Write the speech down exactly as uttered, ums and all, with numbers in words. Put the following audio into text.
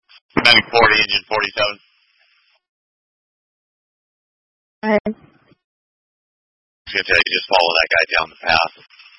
Medic forty, engine forty-seven. Alright. I was going to tell you, just follow that guy down the path.